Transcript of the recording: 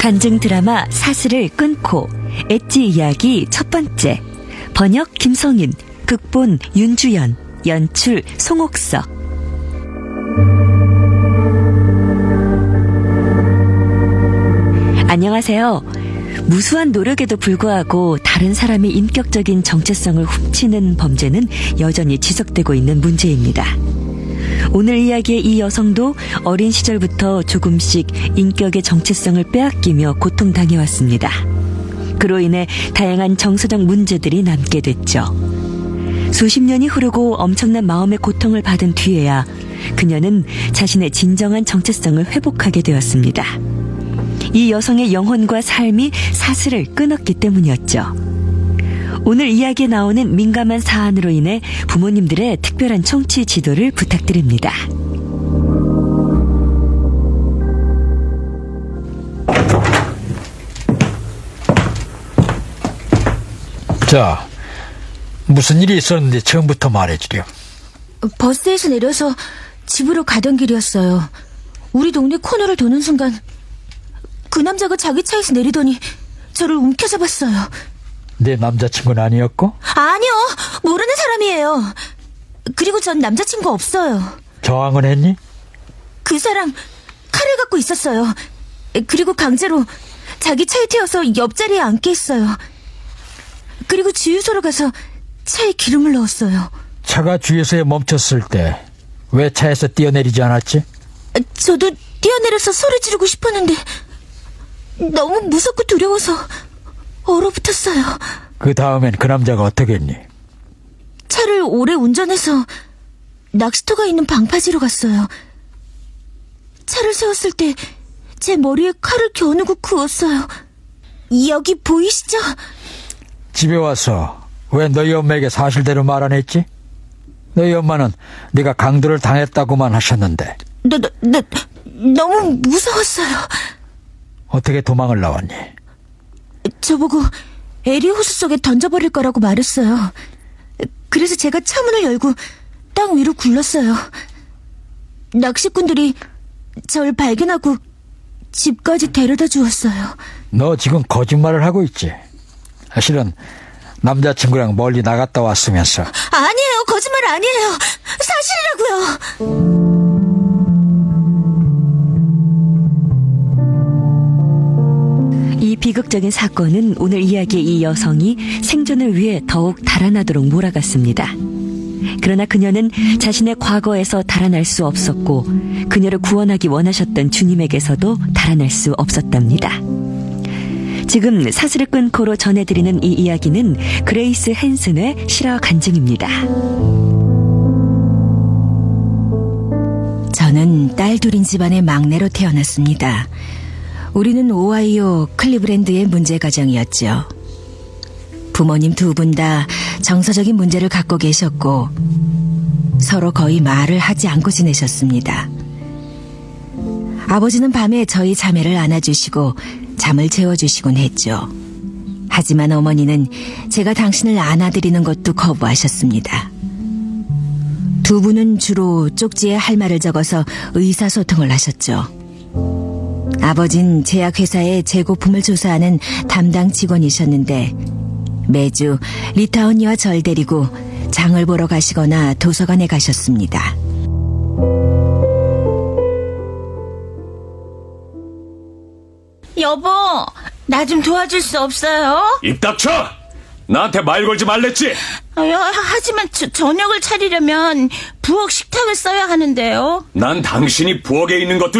간증 드라마 사슬을 끊고 엣지 이야기 첫 번째. 번역 김성인, 극본 윤주연, 연출 송옥석. 안녕하세요. 무수한 노력에도 불구하고 다른 사람의 인격적인 정체성을 훔치는 범죄는 여전히 지속되고 있는 문제입니다. 오늘 이야기의 이 여성도 어린 시절부터 조금씩 인격의 정체성을 빼앗기며 고통당해왔습니다. 그로 인해 다양한 정서적 문제들이 남게 됐죠. 수십 년이 흐르고 엄청난 마음의 고통을 받은 뒤에야 그녀는 자신의 진정한 정체성을 회복하게 되었습니다. 이 여성의 영혼과 삶이 사슬을 끊었기 때문이었죠. 오늘 이야기에 나오는 민감한 사안으로 인해 부모님들의 특별한 청취 지도를 부탁드립니다. 자, 무슨 일이 있었는데 처음부터 말해주렴. 버스에서 내려서 집으로 가던 길이었어요. 우리 동네 코너를 도는 순간 그 남자가 자기 차에서 내리더니 저를 움켜잡았어요. 내 남자친구는 아니었고? 아니요, 모르는 사람이에요. 그리고 전 남자친구 없어요. 저항은 했니? 그 사람 칼을 갖고 있었어요. 그리고 강제로 자기 차에 태워서 옆자리에 앉게 했어요. 그리고 주유소로 가서 차에 기름을 넣었어요. 차가 주유소에 멈췄을 때 왜 차에서 뛰어내리지 않았지? 저도 뛰어내려서 소리 지르고 싶었는데 너무 무섭고 두려워서 얼어붙었어요. 그 다음엔 그 남자가 어떻게 했니? 차를 오래 운전해서 낚시터가 있는 방파제로 갔어요. 차를 세웠을 때 제 머리에 칼을 겨누고 그었어요. 여기 보이시죠? 집에 와서 왜 너희 엄마에게 사실대로 말 안 했지? 너희 엄마는 네가 강도를 당했다고만 하셨는데. 너무 무서웠어요. 어떻게 도망을 나왔니? 저보고 에리 호수 속에 던져버릴 거라고 말했어요. 그래서 제가 차 문을 열고 땅 위로 굴렀어요. 낚시꾼들이 절 발견하고 집까지 데려다 주었어요. 너 지금 거짓말을 하고 있지? 사실은 남자친구랑 멀리 나갔다 왔으면서. 아니에요, 거짓말 아니에요. 사실이라고요. 이 비극적인 사건은 오늘 이야기의 이 여성이 생존을 위해 더욱 달아나도록 몰아갔습니다. 그러나 그녀는 자신의 과거에서 달아날 수 없었고 그녀를 구원하기 원하셨던 주님에게서도 달아날 수 없었답니다. 지금 사슬을 끊고로 전해드리는 이 이야기는 그레이스 헨슨의 실화 간증입니다. 저는 딸 둘인 집안의 막내로 태어났습니다. 우리는 오하이오 클리브랜드의 문제 가정이었죠. 부모님 두 분 다 정서적인 문제를 갖고 계셨고 서로 거의 말을 하지 않고 지내셨습니다. 아버지는 밤에 저희 자매를 안아주시고 잠을 재워주시곤 했죠. 하지만 어머니는 제가 당신을 안아드리는 것도 거부하셨습니다. 두 분은 주로 쪽지에 할 말을 적어서 의사소통을 하셨죠. 아버진 제약회사의 재고품을 조사하는 담당 직원이셨는데 매주 리타 언니와 절 데리고 장을 보러 가시거나 도서관에 가셨습니다. 여보, 나 좀 도와줄 수 없어요? 입 닥쳐! 나한테 말 걸지 말랬지? 하지만 저녁을 차리려면 부엌 식탁을 써야 하는데요. 난 당신이 부엌에 있는 것도